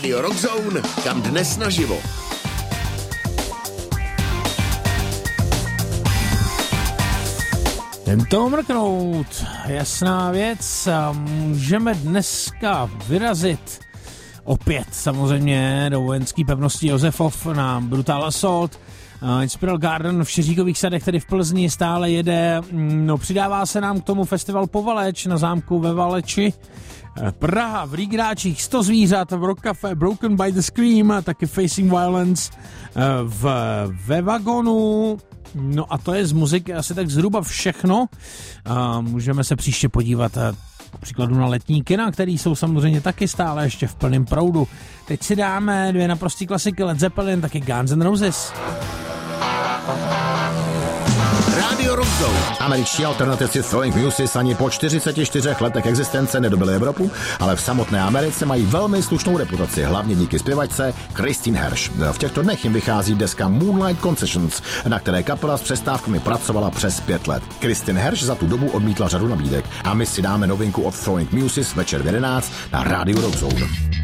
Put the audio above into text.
Rádio Rockzone, kam dnes naživo. Jen to mrknout, jasná věc, můžeme dneska vyrazit opět samozřejmě do vojenské pevnosti Josefov na Brutal Assault. Inspiral Garden v Šiříkových sadech, tedy v Plzni, stále jede. No, přidává se nám k tomu festival Povaleč na zámku ve Valeči. Praha, v Rígráčích 100 zvířat, v Rock Café Broken by the Scream, taky Facing Violence ve Vagonu. No a to je z muziky asi tak zhruba všechno. Můžeme se příště podívat příkladu na letní kina, který jsou samozřejmě taky stále ještě v plném proudu. Teď si dáme dvě naprostý klasiky, Led Zeppelin, taky Guns N' Roses. Rádio Rockzone. Američtí alternativci Throwing Muses ani po 44 letech existence nedobili Evropu, ale v samotné Americe mají velmi slušnou reputaci, hlavně díky zpěvačce Christine Hersh. V těchto dnech jim vychází deska Moonlight Concessions, na které kapela s přestávkami pracovala přes 5 let. Christine Hersh za tu dobu odmítla řadu nabídek a my si dáme novinku od Throwing Muses večer v 11 na Rádiu Rockzone.